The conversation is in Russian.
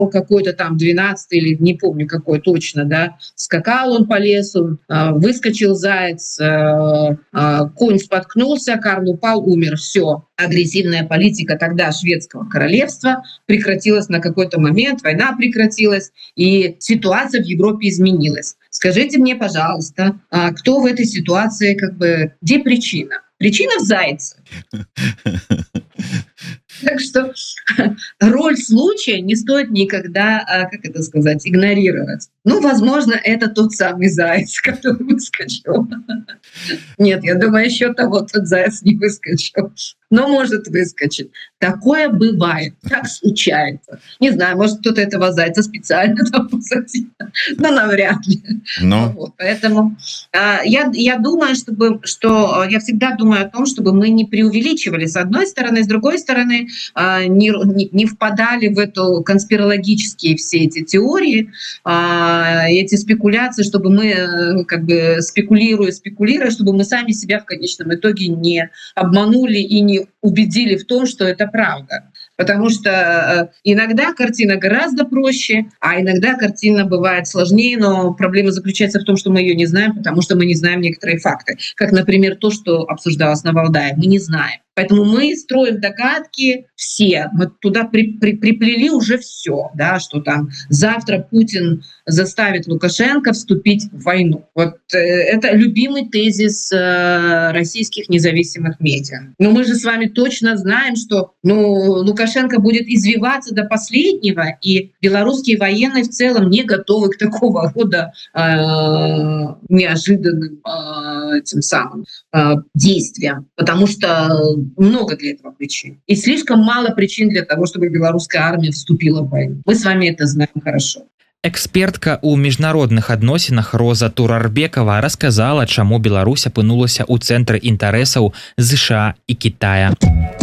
какой-то там 12 или не помню какой точно, да, скакал он по лесу, выскочил заяц, конь споткнулся, Карл упал, умер, все. Агрессивная политика тогда шведского королевства прекратилась на какой-то момент, война прекратилась, и ситуация в Европе изменилась. Скажите мне, пожалуйста, кто в этой ситуации, где причина? Причина в зайце. Так что роль случая не стоит никогда, игнорировать. Возможно, это тот самый заяц, который выскочил. Нет, я думаю, еще тот заяц не выскочил. Но может выскочить. Такое бывает, так случается. Не знаю, может, кто-то этого зайца специально там посадил, но навряд ли. Поэтому я думаю, я всегда думаю о том, чтобы мы не преувеличивали с одной стороны, с другой стороны, не впадали в эту конспирологические все эти теории, эти спекуляции, чтобы мы спекулируя, чтобы мы сами себя в конечном итоге не обманули и не убедили в том, что это правда. Потому что иногда картина гораздо проще, а иногда картина бывает сложнее, но проблема заключается в том, что мы ее не знаем, потому что мы не знаем некоторые факты. Как, например, то, что обсуждалось на Валдае. Мы не знаем. Поэтому мы строим догадки все. Мы туда приплели уже все, да, что там завтра Путин заставит Лукашенко вступить в войну. Это любимый тезис российских независимых медиа. Но мы же с вами точно знаем, что Лукашенко будет извиваться до последнего, и белорусские военные в целом не готовы к такого рода неожиданным действиям, потому что много для этого причин. И слишком мало причин для того, чтобы белорусская армия вступила в войну. Мы с вами это знаем хорошо. Экспертка ў міжнародных адносінах Роза Турарбекова расказала, чаму Беларусь апынулася ў цэнтры інтарэсаў ЗША і Кітая.